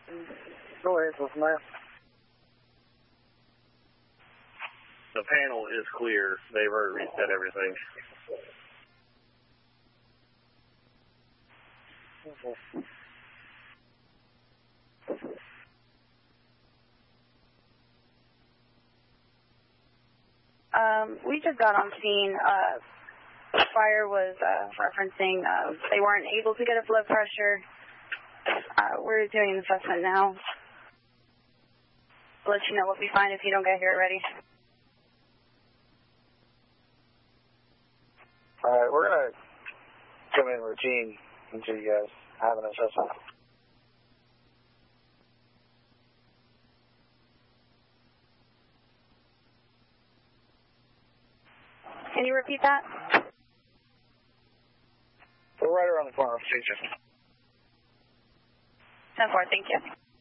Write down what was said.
Go ahead, what's the matter? The panel is clear. They've already reset everything. We just got on scene. Fire was referencing they weren't able to get a blood pressure. We're doing an assessment now. I'll let you know what we find if you don't get here already. All right, we're going to come in routine until you guys have an assessment. Can you repeat that? We're right around the corner of Station. 10-4, thank you.